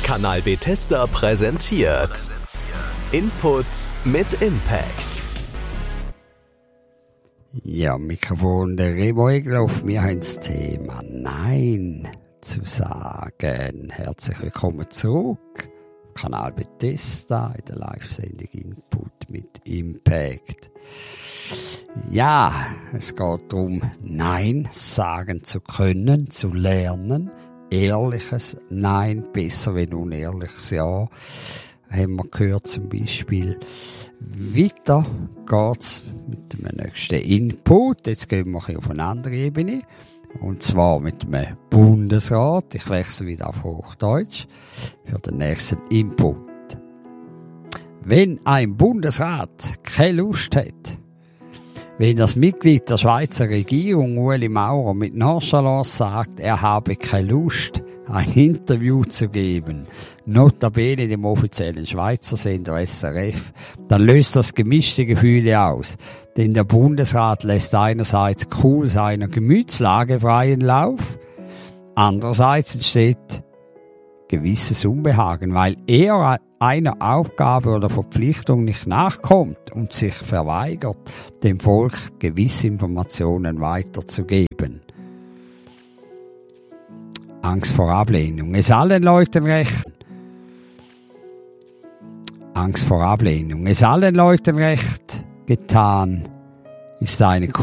Kanal Bethesda präsentiert Input mit Impact. Ja, Mikrofon der Remo Egloff. Wir haben das Thema Nein zu sagen. Herzlich willkommen zurück. Kanal Bethesda in der Live-Sendung Input mit Impact. Ja, es geht darum, Nein sagen zu können, zu lernen. Ehrliches Nein, besser wie unehrliches Ja. Haben wir gehört zum Beispiel. Weiter geht's mit dem nächsten Input. Jetzt gehen wir auf eine andere Ebene. Und zwar mit dem Bundesrat. Ich wechsle wieder auf Hochdeutsch für den nächsten Input. Wenn ein Bundesrat keine Lust hat, wenn das Mitglied der Schweizer Regierung, Ueli Maurer, mit Nonchalance sagt, er habe keine Lust, ein Interview zu geben, notabene dem offiziellen Schweizer Sender SRF, dann löst das gemischte Gefühle aus. Denn der Bundesrat lässt einerseits cool seiner Gemütslage freien Lauf, andererseits entsteht gewisses Unbehagen, weil er einer Aufgabe oder Verpflichtung nicht nachkommt und sich verweigert, dem Volk gewisse Informationen weiterzugeben. Angst vor Ablehnung. Es allen Leuten recht. Angst vor Ablehnung. Es allen Leuten recht getan ist eine